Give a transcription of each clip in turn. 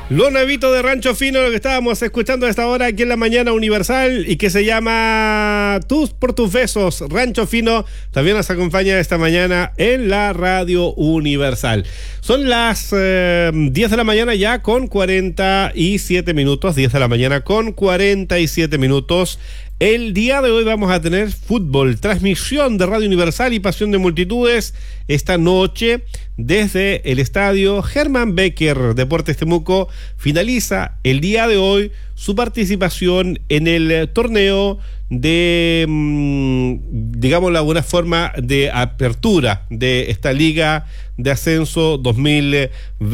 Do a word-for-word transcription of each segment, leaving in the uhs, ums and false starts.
Lo nuevito de Rancho Fino, lo que estábamos escuchando a esta hora aquí en la mañana Universal y que se llama Tus por tus besos. Rancho Fino también nos acompaña esta mañana en la Radio Universal. Son las eh, diez de la mañana ya con cuarenta y siete minutos, diez de la mañana con cuarenta y siete minutos. El día de hoy vamos a tener fútbol, transmisión de Radio Universal y Pasión de Multitudes esta noche desde el estadio Hermann Becker. Deportes Temuco finaliza el día de hoy su participación en el torneo de, digamos, de alguna forma de apertura de esta Liga de Ascenso dos mil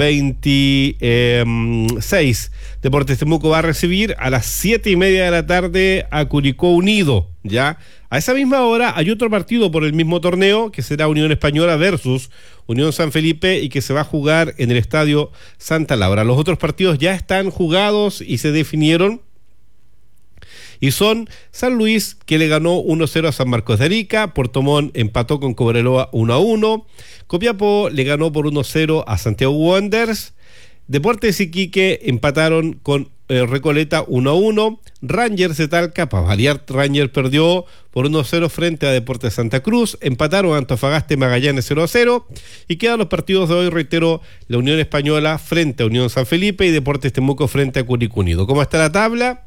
veintiséis. Deportes Temuco va a recibir a las siete y media de la tarde a Curicó Unido, ¿ya? A esa misma hora hay otro partido por el mismo torneo que será Unión Española versus Unión San Felipe y que se va a jugar en el Estadio Santa Laura. Los otros partidos ya están jugados y se definieron. Y son San Luis, que le ganó uno cero a San Marcos de Arica, Puerto Montt empató con Cobreloa uno a uno, Copiapó le ganó por uno cero a Santiago Wanderers, Deportes Iquique empataron con eh, Recoleta uno a uno, Rangers de Talca, para variar, Rangers perdió por uno cero frente a Deportes Santa Cruz, empataron Antofagasta y Magallanes cero a cero, y quedan los partidos de hoy, reitero, la Unión Española frente a Unión San Felipe y Deportes Temuco frente a Curicó Unido. ¿Cómo está la tabla?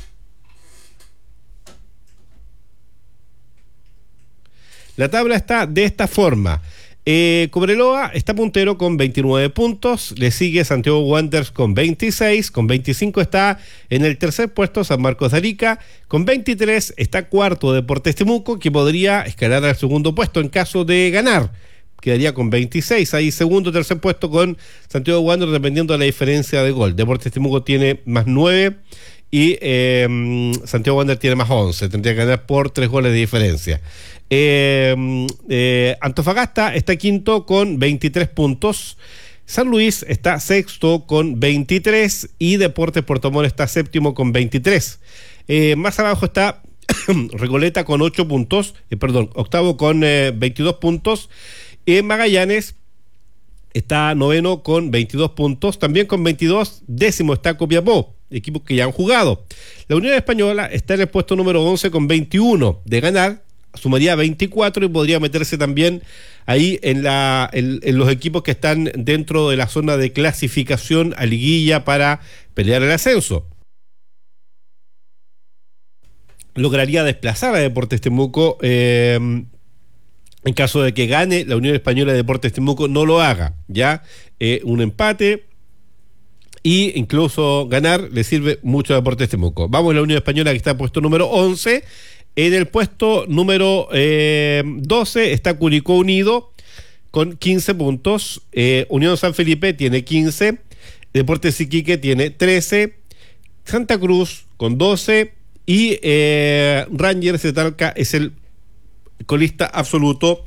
La tabla está de esta forma. Eh, Cobreloa está puntero con veintinueve puntos, le sigue Santiago Wanderers con veintiséis, con veinticinco está en el tercer puesto San Marcos de Arica, con veintitrés está cuarto Deportes Temuco, que podría escalar al segundo puesto en caso de ganar, quedaría con veintiséis, ahí segundo, tercer puesto con Santiago Wanderers dependiendo de la diferencia de gol. Deportes Temuco tiene más nueve y eh, Santiago Wanderers tiene más once, tendría que ganar por tres goles de diferencia. Eh, eh, Antofagasta está quinto con veintitrés puntos, San Luis está sexto con veintitrés y Deportes Puerto Montt está séptimo con veintitrés. Eh, más abajo está Recoleta con ocho puntos, eh, perdón, octavo con eh, veintidós puntos. Eh, Magallanes está noveno con veintidós puntos, también con veintidós, décimo está Copiapó, equipos que ya han jugado. La Unión Española está en el puesto número once con veintiuno, de ganar sumaría veinticuatro y podría meterse también ahí en, la, en, en los equipos que están dentro de la zona de clasificación a liguilla para pelear el ascenso. Lograría desplazar a Deportes Temuco eh, en caso de que gane la Unión Española de Deportes Temuco, no lo haga, ya eh, un empate y incluso ganar le sirve mucho a Deportes Temuco. Vamos a la Unión Española, que está en puesto número once. En el puesto número eh, doce está Curicó Unido con quince puntos, eh, Unión San Felipe tiene quince, Deportes Iquique tiene trece, Santa Cruz con doce y eh, Rangers de Talca es el colista absoluto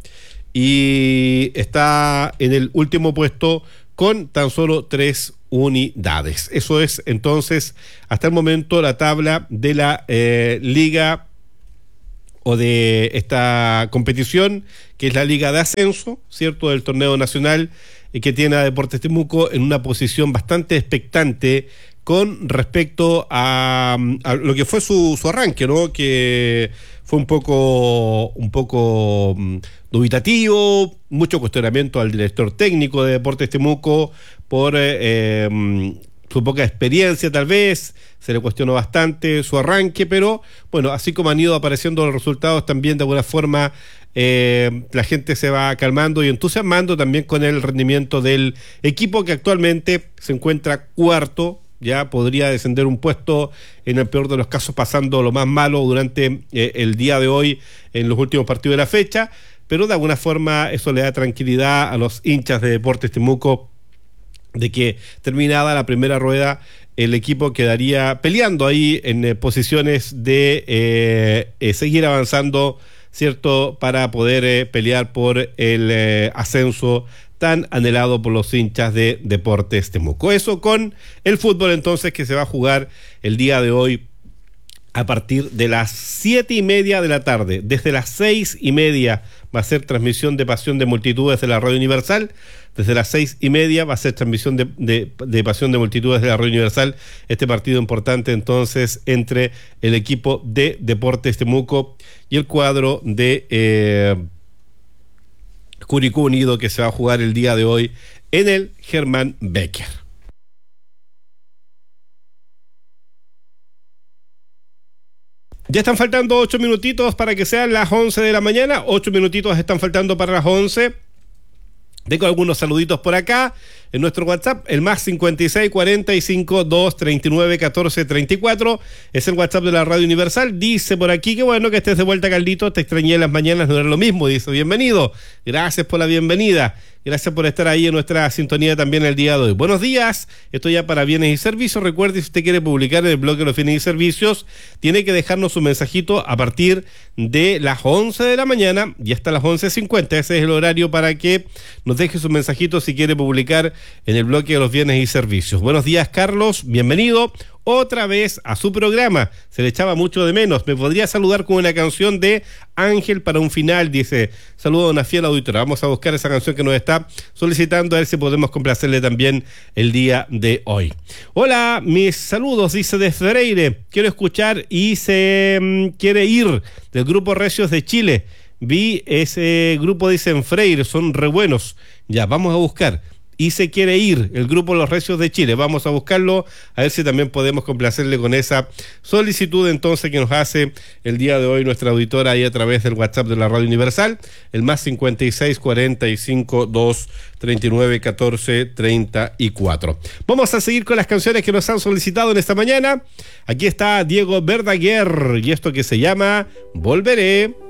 y está en el último puesto con tan solo tres unidades. Eso es entonces hasta el momento la tabla de la eh, Liga o de esta competición, que es la Liga de Ascenso, ¿cierto?, del torneo nacional, y que tiene a Deportes Temuco en una posición bastante expectante con respecto a, a lo que fue su, su arranque, ¿no?, que fue un poco, un poco um, dubitativo, mucho cuestionamiento al director técnico de Deportes Temuco por eh, eh, su poca experiencia, tal vez se le cuestionó bastante su arranque, pero bueno, así como han ido apareciendo los resultados, también de alguna forma eh, la gente se va calmando y entusiasmando también con el rendimiento del equipo, que actualmente se encuentra cuarto, ya podría descender un puesto en el peor de los casos, pasando lo más malo durante eh, el día de hoy en los últimos partidos de la fecha, pero de alguna forma eso le da tranquilidad a los hinchas de Deportes Temuco de que terminada la primera rueda el equipo quedaría peleando ahí en eh, posiciones de eh, eh, seguir avanzando, ¿cierto?, para poder eh, pelear por el eh, ascenso tan anhelado por los hinchas de Deportes Temuco. Eso con el fútbol entonces, que se va a jugar el día de hoy a partir de las siete y media de la tarde. Desde las seis y media va a ser transmisión de Pasión de Multitudes de la Radio Universal. Desde las seis y media va a ser transmisión de, de, de Pasión de Multitudes de la Radio Universal. Este partido importante entonces entre el equipo de Deportes Temuco y el cuadro de eh, Curicó Unido, que se va a jugar el día de hoy en el Germán Becker. Ya están faltando ocho minutitos para que sean las once de la mañana. Ocho minutitos están faltando para las once. Tengo algunos saluditos por acá en nuestro WhatsApp, el más cincuenta y seis, cuarenta y cinco, dos, treinta y nueve, catorce, treinta y cuatro, es el WhatsApp de la Radio Universal. Dice por aquí, que bueno que estés de vuelta, Carlito, te extrañé en las mañanas, no era lo mismo, dice, bienvenido, gracias por la bienvenida, gracias por estar ahí en nuestra sintonía también el día de hoy. Buenos días, esto ya para bienes y servicios. Recuerde, si usted quiere publicar en el blog de los bienes y servicios, tiene que dejarnos un mensajito a partir de las once de la mañana y hasta las once cincuenta, ese es el horario para que nos deje su mensajito si quiere publicar en el bloque de los bienes y servicios. Buenos días, Carlos, bienvenido otra vez a su programa, se le echaba mucho de menos. Me podría saludar con una canción de Ángel para un final, dice. Saludo a una fiel auditora, vamos a buscar esa canción que nos está solicitando, a ver si podemos complacerle también el día de hoy. Hola, mis saludos, dice de Freire, quiero escuchar y se um, quiere ir del grupo Recios de Chile. Vi ese grupo, dicen Freire, son re buenos. Ya, vamos a buscar. Y se quiere ir, el grupo Los Recios de Chile. Vamos a buscarlo, a ver si también podemos complacerle con esa solicitud entonces que nos hace el día de hoy nuestra auditora ahí a través del WhatsApp de la Radio Universal, el más cincuenta y seis, cuarenta y cinco, dos, treinta y nueve, catorce, treinta y cuatro. Vamos a seguir con las canciones que nos han solicitado en esta mañana. Aquí está Diego Verdaguer y esto que se llama Volveré.